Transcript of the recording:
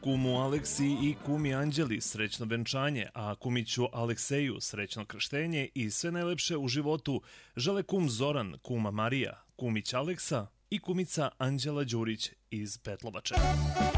kumu Aleksi i kumi Anđeli srećno venčanje, a kumiću Alekseju srećno krštenje i sve najlepše u životu žele kum Zoran, kuma Marija, kumić Aleksa i kumica Anđela Đurić iz Petlovače.